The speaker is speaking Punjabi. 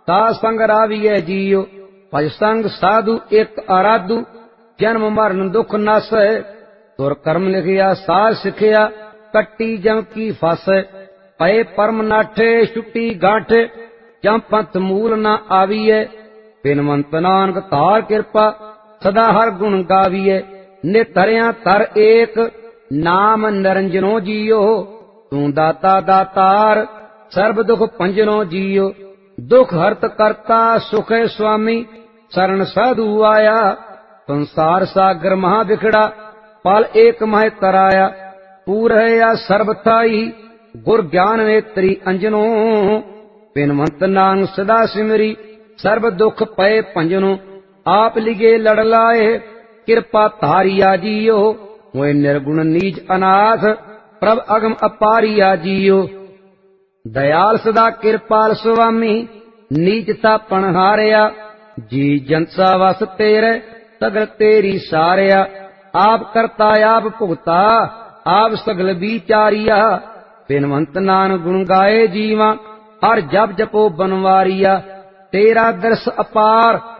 ਸਾਧ ਸੰਗ ਰਾਵੀਐ ਜੀਉ। ਭਜ ਸੰਗ ਸਾਧੂ ਇੱਕ ਆਰਾਧੂ, ਜਨਮ ਮਰਨ ਦੁਖ ਨਾਸੈ। ਤੁਰ ਕਰਮ ਲਿਖਿਆ ਸਾਧ ਸਿੱਖਿਆ, ਕੱਟੀ ਜਮ ਕੀ ਫਸ। ਪਏ ਪਰਮ ਨਾਠੇ ਛੁੱਟੀ ਗਾਂਠ, ਜਮ ਪੰਥ ਮੂਲ ਨਾ ਆਵੀਐ। ਬਿਨਵੰਤ ਨਾਨਕ ਧਾਰ ਕਿਰਪਾ, ਸਦਾ ਹਰ ਗੁਣ ਗਾਵੀਐ। ਨਿਤ ਹਰਿਆ ਧਰ ਏਕ, ਨਾਮ ਨਿਰੰਜਨੋ ਜੀਓ। ਤੂੰ ਦਾਤਾ ਦਾਤਾਰ, ਸਰਬ ਦੁਖ ਭੰਜਨੋ ਜੀਓ। ਦੁਖ ਹਰਤ ਕਰਤਾ ਸੁਖੇ ਸੁਆਮੀ, ਸਰਣ ਸਾਧੂ ਆਇਆ। ਸੰਸਾਰ ਸਾਗਰ ਮਹਾ ਵਿਖੜਾ, ਪਲ ਏਕ ਮਹਿ ਤਰਾਇਆ। ਪੂਰ ਹੈ ਸਰਬ ਥਾਈ, ਗੁਰ ਗਿਆਨ ਨੇਤਰੀ ਅੰਜਨੋ। ਬਿਨਵੰਤ ਨਾਨਕ ਸਦਾ ਸਿਮਰੀ, ਸਰਬ ਦੁਖ ਪਏ ਭੰਜਨੋ। ਆਪ ਲਿਗੇ ਲੜ ਲਾਏ, ਕਿਰਪਾ ਧਾਰੀਆ ਜੀਓ। ਹੋਏ ਨਿਰਗੁਣ ਨੀਚ ਅਨਾਥ, ਪ੍ਰਭ ਅਗਮ ਅਪਾਰੀਆ ਜੀਓ। ਦਇਆਲ ਸਦਾ ਕਿਰਪਾਲ ਸੁਆਮੀ, ਨੀਚਤਾ ਪਣਹਾਰਿਆ। ਜੀ ਜੰਸਾ ਵਸ ਤੇਰੇ, ਸਗਲ ਤੇਰੀ ਸਾਰਿਆ। ਆਪ ਕਰਤਾ ਆਪ ਭੁਗਤਾ, ਆਪ ਸਗਲ ਵਿਚਾਰੀਆ। ਬਿਨਵੰਤ ਨਾਨਕ ਗੁਣ ਗਾਏ ਜੀਵਾ, ਹਰ ਜਪ ਜਪੋ ਬਨਵਾਰੀਆ। ਤੇਰਾ ਦਰਸ ਅਪਾਰ,